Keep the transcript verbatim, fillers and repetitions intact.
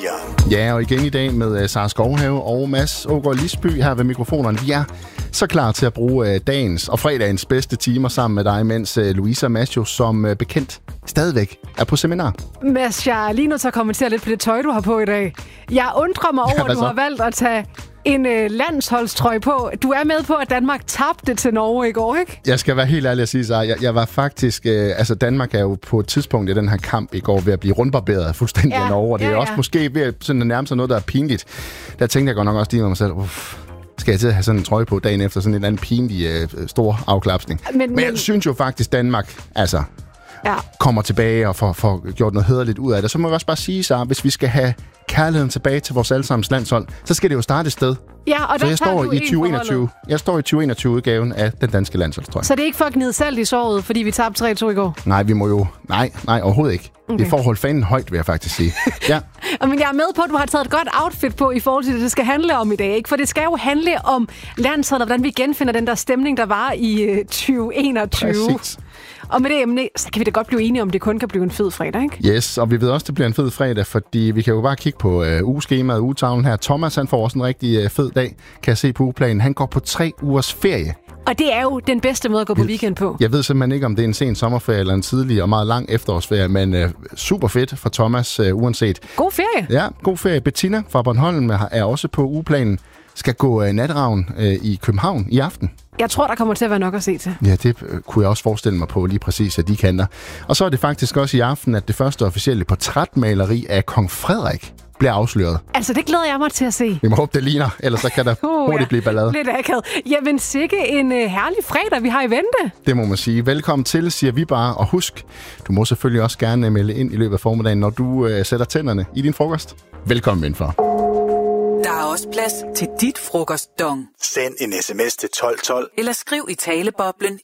fire. Ja, og igen i dag med uh, Sara Skovhave og Mads Ågaard Lisby her ved mikrofonerne. Vi er så klar til at bruge uh, dagens og fredagens bedste timer sammen med dig, mens uh, Louisa Maggio som uh, bekendt stadigvæk er på seminar. Mads, jeg er lige nødt til at kommentere lidt på det tøj, du har på i dag. Jeg undrer mig over, Ja, at du har valgt at tage en øh, landsholdstrøje på. Du er med på, at Danmark tabte til Norge i går, ikke? Jeg skal være helt ærlig at sige, så jeg, jeg var faktisk... Øh, altså, Danmark er jo på et tidspunkt i den her kamp i går ved at blive rundbarberet fuldstændig ja, af Norge. Og det ja, er også ja. måske ved at sådan, nærme sig noget, der er pinligt. Der tænkte jeg godt nok også lige med mig selv, uff, skal jeg til at have sådan en trøje på dagen efter sådan en eller anden pinlig øh, stor afklapsning. Men, men, men jeg synes jo faktisk, Danmark altså, ja. kommer tilbage og får, får gjort noget hæderligt ud af det. Så må jeg også bare sige, så hvis vi skal have kærligheden tilbage til vores allesammens landshold, så skal det jo starte et sted. Ja, og så der jeg står i tyve enogtyve. Jeg står i tyve enogtyve-udgaven af den danske landsholdstrøje. Så det er ikke for at gnide salt i såret, fordi vi tabte tre to i går? Nej, vi må jo... Nej, nej, overhovedet ikke. Okay. Vi får holdt fanen højt, vil jeg faktisk sige. Ja. Men jeg er med på, at du har taget et godt outfit på i forhold til det, det skal handle om i dag, ikke? For det skal jo handle om landsholdet, og hvordan vi genfinder den der stemning, der var i uh, tyve enogtyve. Præcis. Og med det emne, så kan vi da godt blive enige om, det kun kan blive en fed fredag, ikke? Yes, og vi ved også, det bliver en fed fredag, fordi vi kan jo bare kigge på uh, ugeskemaet, ugetavlen her. Thomas, han får også en rigtig uh, fed dag, kan jeg se på ugeplanen. Han går på tre ugers ferie. Og det er jo den bedste måde at gå på weekend på. Jeg ved simpelthen ikke, om det er en sen sommerferie eller en tidlig og meget lang efterårsferie, men uh, super fedt for Thomas, uh, uanset. God ferie. Ja, god ferie. Bettina fra Bornholm er også på ugeplanen. Skal gå uh, natravn uh, i København i aften. Jeg tror, der kommer til at være nok at se til. Ja, det uh, kunne jeg også forestille mig på lige præcis, at de kanter. Og så er det faktisk også i aften, at det første officielle portrætmaleri af kong Frederik bliver afsløret. Altså, det glæder jeg mig til at se. Vi må håbe, det ligner, ellers så kan der uh, hurtigt ja. blive ballade. Lidt akavet. Jamen, sikke en uh, herlig fredag, vi har i vente. Det må man sige. Velkommen til, siger vi bare. Og husk, du må selvfølgelig også gerne melde ind i løbet af formiddagen, når du uh, sætter tænderne i din frokost. Velkommen indenfor. Der er også plads til dit frokostdong. Send en sms til tolv tolv. Eller skriv i taleboblen